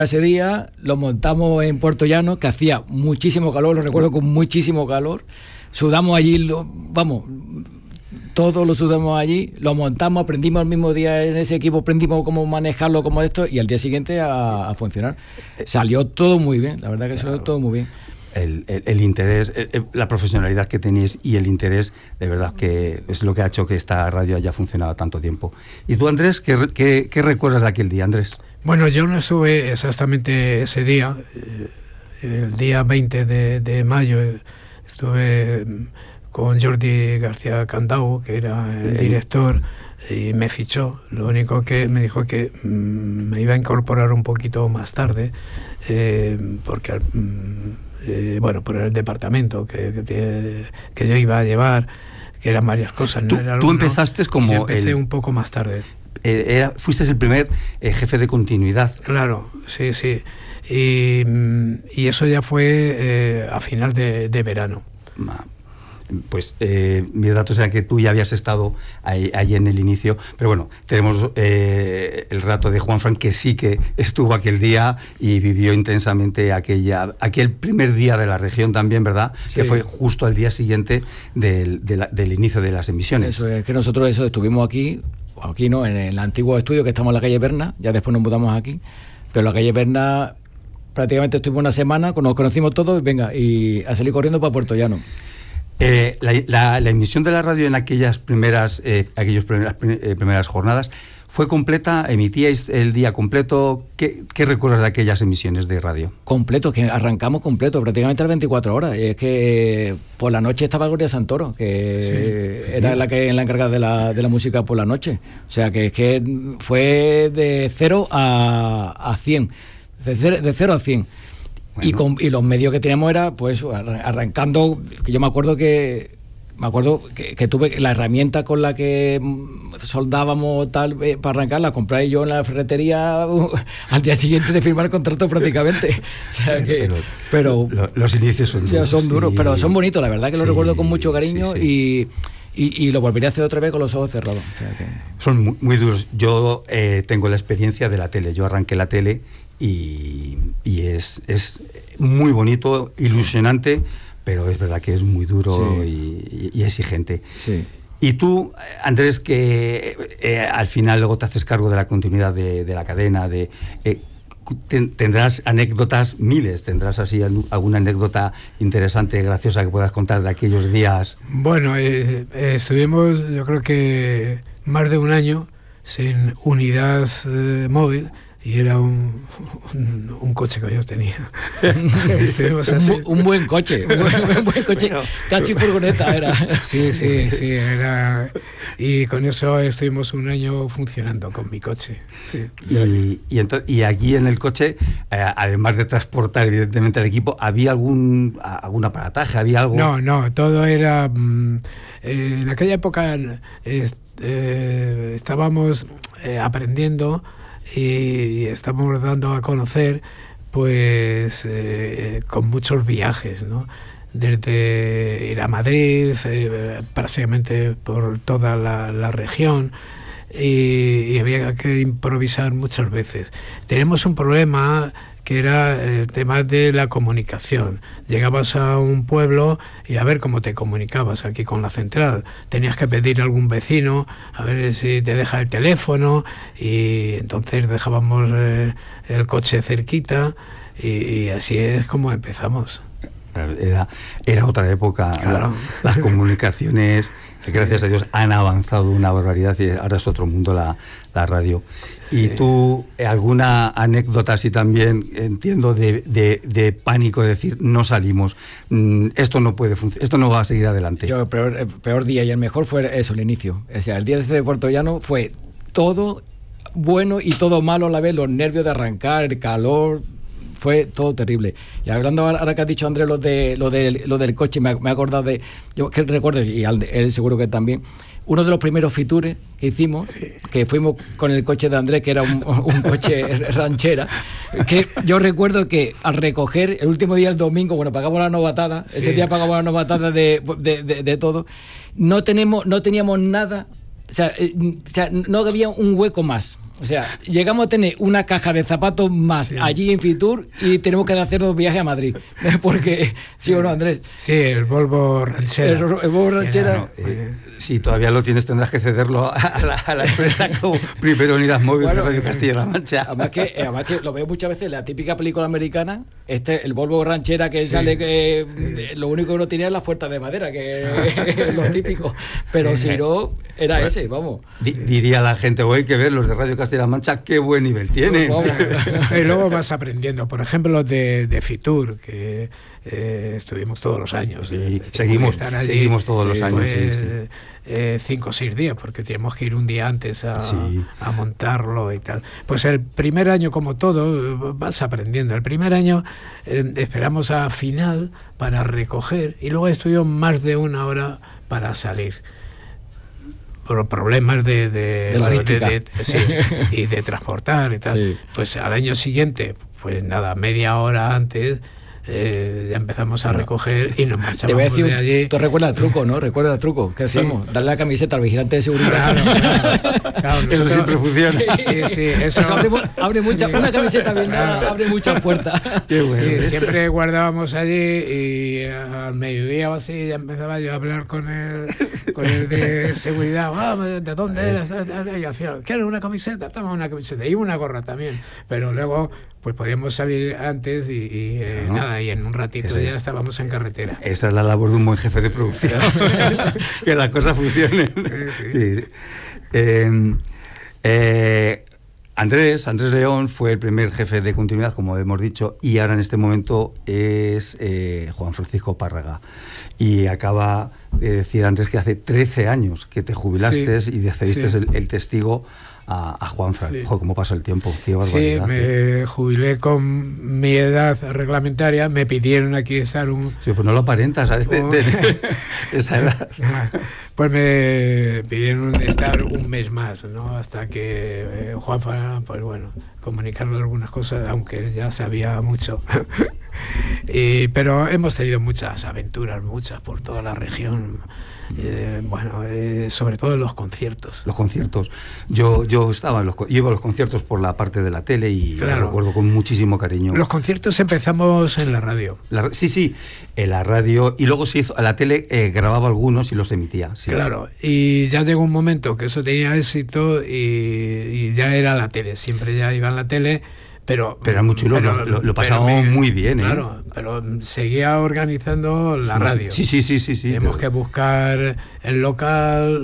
Ese día lo montamos en Puerto Llano, que hacía muchísimo calor, lo recuerdo con muchísimo calor. Sudamos allí, todos lo sudamos allí, lo montamos, aprendimos el mismo día en ese equipo, aprendimos cómo manejarlo, como esto, y al día siguiente a funcionar. Salió todo muy bien, la verdad que salió todo muy bien. El interés, la profesionalidad que tenéis y el interés, de verdad, que es lo que ha hecho que esta radio haya funcionado tanto tiempo. ¿Y tú, Andrés, qué recuerdas de aquel día, Andrés? Bueno, yo no estuve exactamente ese día, el día 20 de mayo, estuve con Jordi García Candau, que era el director, y me fichó. Lo único que me dijo que me iba a incorporar un poquito más tarde, porque por el departamento que yo iba a llevar, que eran varias cosas. Tú empezaste como... Yo empecé un poco más tarde. Fuiste el primer jefe de continuidad. Claro, sí. Y eso ya fue a final de verano. Pues mis datos eran que tú ya habías estado ahí en el inicio, pero bueno, tenemos el relato de Juanfran, que sí que estuvo aquel día y vivió intensamente aquel primer día de la región también, ¿verdad? Sí. Que fue justo al día siguiente del inicio de las emisiones. Eso es, que nosotros estuvimos aquí no, en el antiguo estudio que estamos en la calle Berna, ya después nos mudamos aquí, pero en la calle Berna prácticamente estuvimos una semana, nos conocimos todos y a salir corriendo para Puerto Llano. La emisión de la radio en aquellas primeras jornadas fue completa, emitíais el día completo. ¿Qué recuerdas de aquellas emisiones de radio? Completo, que arrancamos completo, prácticamente a las 24 horas. Es que por la noche estaba Gloria Santoro, que sí, era la encargada de la música por la noche. O sea, que fue de 0 a 100, de 0 a 100. Bueno. Y los medios que teníamos era, pues, arrancando, que yo me acuerdo que tuve la herramienta con la que soldábamos tal para arrancar, la compré yo en la ferretería al día siguiente de firmar el contrato prácticamente. O sea que, pero los inicios son duros, pero son bonitos, la verdad que los recuerdo con mucho cariño. Y lo volvería a hacer otra vez con los ojos cerrados. O sea que... Son muy, muy duros. Yo tengo la experiencia de la tele. Yo arranqué la tele y es muy bonito, ilusionante, pero es verdad que es muy duro y exigente. Sí. Y tú, Andrés, que al final luego te haces cargo de la continuidad de la cadena, tendrás anécdotas miles, tendrás así alguna anécdota interesante, graciosa que puedas contar de aquellos días. Bueno, estuvimos, yo creo que más de un año sin unidad móvil. Y era un coche que yo tenía. un buen coche, un buen coche, bueno, casi furgoneta era. Sí, era. Y con eso estuvimos un año funcionando con mi coche. Sí. Y aquí en el coche, además de transportar evidentemente el equipo, ¿había algún aparataje? ¿Había algo? No, todo era... en aquella época estábamos aprendiendo y estamos dando a conocer, pues, con muchos viajes, ¿no? Desde ir a Madrid, prácticamente por toda la región, y había que improvisar muchas veces. Teníamos un problema que era el tema de la comunicación. Llegabas a un pueblo y a ver cómo te comunicabas aquí con la central. Tenías que pedir a algún vecino a ver si te deja el teléfono, y entonces dejábamos el coche cerquita y así es como empezamos. Era otra época. Claro. Las comunicaciones, gracias a Dios, han avanzado una barbaridad y ahora es otro mundo la radio. Y tú, ¿alguna anécdota así también, entiendo, de pánico, de decir, no salimos, esto no puede funcionar, esto no va a seguir adelante? Yo, el peor día y el mejor fue eso, el inicio. O sea, el día de Puerto Llano fue todo bueno y todo malo a la vez, los nervios de arrancar, el calor... Fue todo terrible. Y hablando ahora que has dicho, Andrés, lo del coche, me he acordado de... Yo que recuerdo, y él seguro que también, uno de los primeros fitures que hicimos, que fuimos con el coche de Andrés, que era un coche ranchera, que yo recuerdo que al recoger, el último día, el domingo, bueno, pagamos la novatada, ese día pagamos la novatada de todo, no teníamos nada, o sea, no había un hueco más. O sea, llegamos a tener una caja de zapatos más allí en Fitur y tenemos que hacer 2 viajes a Madrid. Porque, ¿sí o no, Andrés? Sí, el Volvo Ranchera. El Volvo Ranchera. Si todavía lo tienes, tendrás que cederlo a la empresa como Primera Unidad Móvil de Radio Castilla-La Mancha. Además que lo veo muchas veces en la típica película americana, el Volvo Ranchera que sale que lo único que no tenía es las puertas de madera, que es lo típico. Pero si no, era ese, vamos. Diría la gente, hay que ver los de Radio Castilla-La Mancha, qué buen nivel tienen. Y luego vas aprendiendo, por ejemplo, los de Fitur, que estuvimos todos los años. Sí, seguimos todos los años. Pues, 5 o 6 días, porque tenemos que ir un día antes a montarlo y tal. Pues el primer año, como todo, vas aprendiendo. El primer año esperamos a final para recoger y luego estuvimos más de 1 hora para salir. Por problemas de y de transportar y tal. Sí. Pues al año siguiente, pues nada, media hora antes ya empezamos a recoger y nos marchamos de allí. ¿Tú recuerdas el truco, no? ¿Recuerdas el truco? ¿Qué hacemos? Darle la camiseta al vigilante de seguridad. Claro, eso siempre funciona. Sí, eso abre muchas, una camiseta bien dada abre muchas puertas. Qué bueno. Sí, siempre guardábamos allí y al mediodía o así ya empezaba yo a hablar con el de seguridad. ¿De dónde eres? Y al final, ¿quieres una camiseta? Toma una camiseta. Y una gorra también. Pero luego pues podíamos salir antes y nada, y en un ratito ya estábamos en carretera. Esa es la labor de un buen jefe de producción, que las cosas funcionen. Sí. Andrés León fue el primer jefe de continuidad, como hemos dicho, y ahora en este momento es Juan Francisco Párraga. Y acaba de decir, Andrés, que hace 13 años que te jubilaste y cediste el testigo a Juanfran. Sí. ¿Cómo pasa el tiempo? Qué barbaridad. Sí, me jubilé con mi edad reglamentaria, me pidieron aquí estar Sí, pues no lo aparentas, ¿sabes? Esa edad. Pues me pidieron estar un mes más, ¿no? Hasta que Juanfran, pues bueno, comunicarle algunas cosas, aunque él ya sabía mucho. Pero hemos tenido muchas aventuras, muchas por toda la región. Sobre todo en los conciertos. Los conciertos. Yo iba a los conciertos por la parte de la tele y lo recuerdo con muchísimo cariño. Los conciertos empezamos en la radio. Sí, en la radio, y luego se hizo, a la tele grababa algunos y los emitía. Sí. Claro, y ya llegó un momento que eso tenía éxito y ya era la tele, siempre ya iba en la tele. Pero era mucho, lo pasábamos muy bien. Claro, pero seguía organizando la radio. Sí. Tenemos que buscar el local,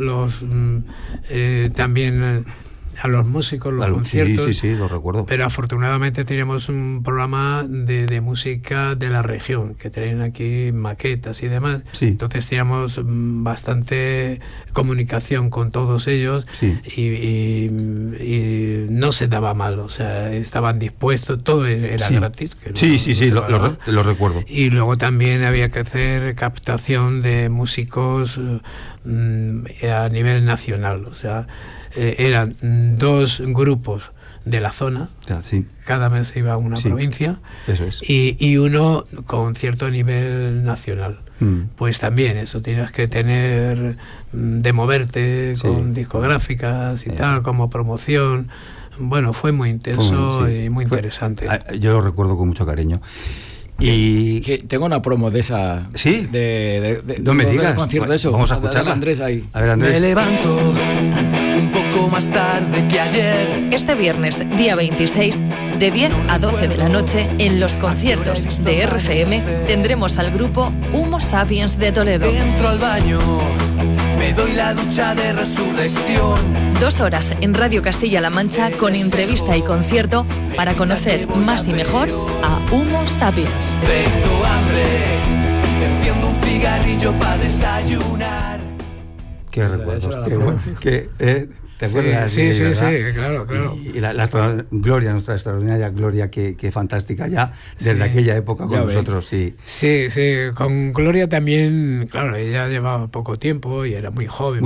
también a los músicos, los conciertos. Sí, lo recuerdo. Pero afortunadamente teníamos un programa de música de la región, que tenían aquí maquetas y demás. Sí. Entonces teníamos bastante comunicación con todos ellos y no se daba mal, o sea, estaban dispuestos, todo era gratis. Lo recuerdo. Y luego también había que hacer captación de músicos a nivel nacional, o sea, eran 2 grupos de la zona, cada mes iba a una provincia, eso es. y uno con cierto nivel nacional. Pues también eso tienes que tener de moverte con discográficas y tal, como promoción. Bueno, fue muy intenso y muy interesante. Yo lo recuerdo con mucho cariño. Y que tengo una promo de esa. Sí. No me digas. Concierto, eso. Vamos a escucharla. Andrés ahí. A ver, Andrés. Me levanto un poco más tarde que ayer. Este viernes, día 26, de 10 a 12 de la noche, en los conciertos de RCM, tendremos al grupo Homo Sapiens de Toledo. Entro al baño, me doy la ducha de resurrección. 2 horas en Radio Castilla-La Mancha con entrevista y concierto para conocer más y mejor a Homo Sapiens. Tengo hambre, enciendo un cigarrillo para desayunar. Qué recuerdos. ¿Te acuerdas? Sí, claro. Y la Gloria, nuestra extraordinaria Gloria, que fantástica ya, desde aquella época con nosotros, Sí, con Gloria también, claro, ella llevaba poco tiempo y era muy joven.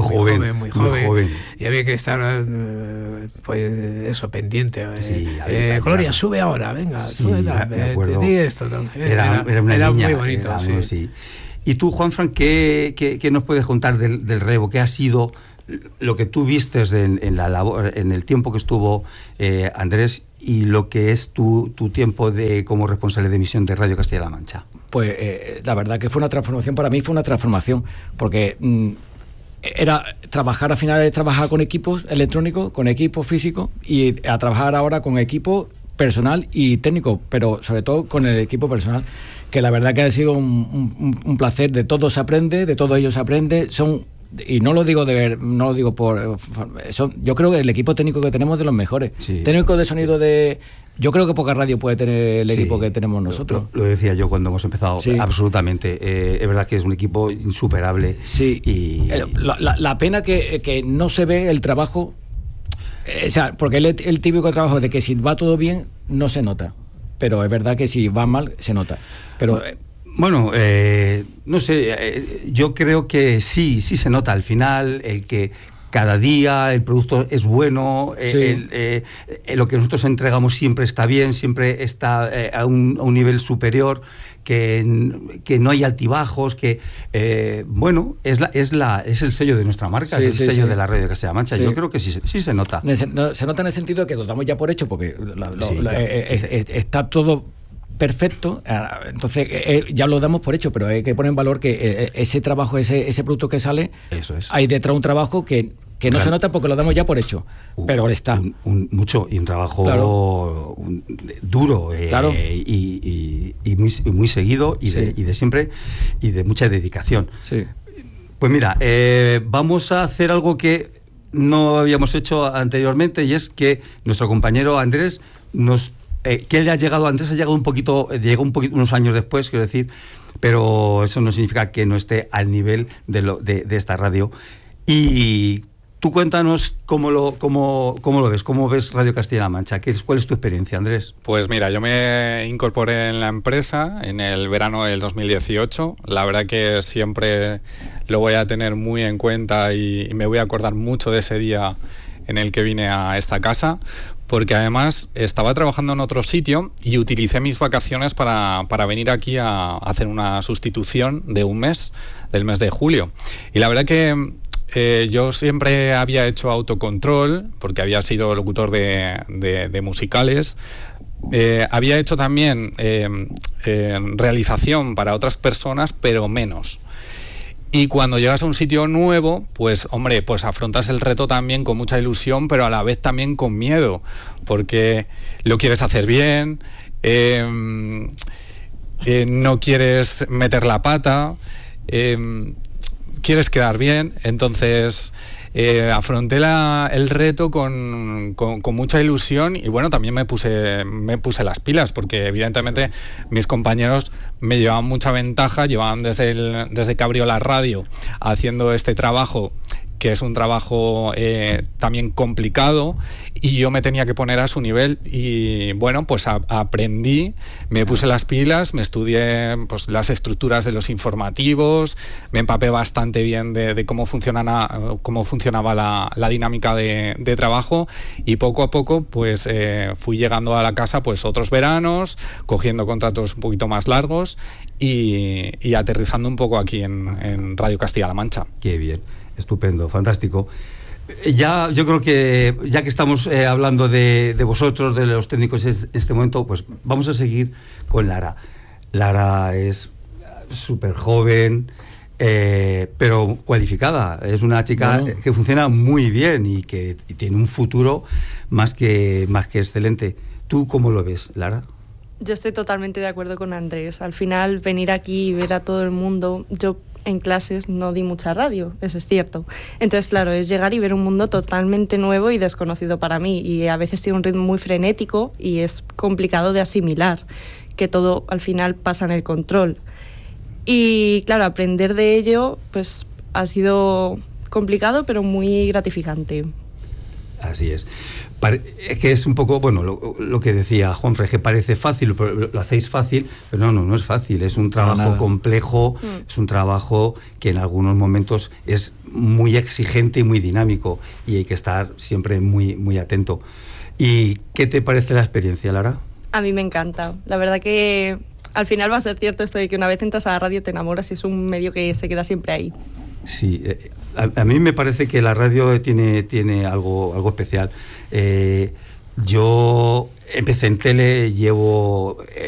Y había que estar, pues eso, pendiente. Gloria, sube ahora, venga, sube, di esto. Era una niña, muy bonito, sí. Y tú, Juanfran, ¿qué nos puedes contar del relevo? ¿Qué ha sido lo que tú vistes en la labor, en el tiempo que estuvo Andrés, y lo que es tu tiempo como responsable de emisión de Radio Castilla-La Mancha. Pues la verdad que fue una transformación, para mí fue una transformación, porque era trabajar, al final es trabajar con equipos electrónicos, con equipos físicos, y a trabajar ahora con equipo personal y técnico, pero sobre todo con el equipo personal, que la verdad que ha sido un placer. De todos se aprende, de todos ellos se aprende. Y no lo digo yo creo que el equipo técnico que tenemos es de los mejores. Sí. Técnico de sonido yo creo que poca radio puede tener el equipo que tenemos nosotros. Lo decía yo cuando hemos empezado, sí. Absolutamente. Es verdad que es un equipo insuperable. Sí. Y la pena que no se ve el trabajo, o sea, porque el típico trabajo de que si va todo bien, no se nota. Pero es verdad que si va mal, se nota. Pero bueno, no sé, yo creo que sí se nota al final el que cada día el producto es bueno, sí. Lo que nosotros entregamos siempre está bien, siempre está a un nivel superior, que no hay altibajos, que bueno, es el sello de nuestra marca, sí, es el sello de la Radio de Castilla-La Mancha. Sí. Yo creo que sí se nota. Se nota en el sentido de que lo damos ya por hecho, porque está todo perfecto, entonces ya lo damos por hecho, pero hay que poner en valor que ese trabajo, ese producto que sale, eso es. Hay detrás un trabajo que no se nota porque lo damos ya por hecho, pero está. Mucho, y un trabajo claro. Duro, claro. y muy seguido, y de siempre, y de mucha dedicación. Sí. Pues mira, vamos a hacer algo que no habíamos hecho anteriormente, y es que nuestro compañero Andrés que él Andrés ha llegado llegó unos años después, quiero decir, pero eso no significa que no esté al nivel de esta radio. Y tú cuéntanos cómo lo ves, cómo ves Radio Castilla-La Mancha, ¿cuál es tu experiencia, Andrés? Pues mira, yo me incorporé en la empresa en el verano del 2018, la verdad que siempre lo voy a tener muy en cuenta y me voy a acordar mucho de ese día en el que vine a esta casa, porque además estaba trabajando en otro sitio y utilicé mis vacaciones para venir aquí a hacer una sustitución de un mes, del mes de julio. Y la verdad que yo siempre había hecho autocontrol, porque había sido locutor de musicales. Había hecho también realización para otras personas, pero menos. Y cuando llegas a un sitio nuevo, pues hombre, pues afrontas el reto también con mucha ilusión, pero a la vez también con miedo, porque lo quieres hacer bien, no quieres meter la pata, quieres quedar bien. Entonces afronté el reto con mucha ilusión, y bueno, también me puse las pilas, porque evidentemente mis compañeros me llevaban mucha ventaja, llevaban desde que abrió la radio haciendo este trabajo, que es un trabajo también complicado, y yo me tenía que poner a su nivel. Y bueno, pues aprendí, me puse las pilas, me estudié pues las estructuras de los informativos, me empapé bastante bien de cómo funcionaba la dinámica de trabajo, y poco a poco pues fui llegando a la casa pues otros veranos, cogiendo contratos un poquito más largos y aterrizando un poco aquí en Radio Castilla-La Mancha. Qué bien. Estupendo, fantástico. Yo creo que ya que estamos hablando de vosotros, de los técnicos en este momento, pues vamos a seguir con Lara. Lara es súper joven, pero cualificada. Es una chica que funciona muy bien y que tiene un futuro más que excelente. ¿Tú cómo lo ves, Lara? Yo estoy totalmente de acuerdo con Andrés. Al final, venir aquí y ver a todo el mundo, yo en clases no di mucha radio, eso es cierto. Entonces, claro, es llegar y ver un mundo totalmente nuevo y desconocido para mí, y a veces tiene un ritmo muy frenético y es complicado de asimilar, que todo al final pasa en el control. Y claro, aprender de ello pues ha sido complicado, pero muy gratificante. Así es. Es que es un poco, bueno, lo que decía Juanfran, que parece fácil, lo hacéis fácil, pero no es fácil. Es un trabajo complejo, es un trabajo que en algunos momentos es muy exigente y muy dinámico, y hay que estar siempre muy, muy atento. ¿Y qué te parece la experiencia, Lara? A mí me encanta. La verdad que al final va a ser cierto esto de que una vez entras a la radio te enamoras, y es un medio que se queda siempre ahí. Sí, a mí me parece que la radio tiene algo especial. Yo empecé en tele, llevo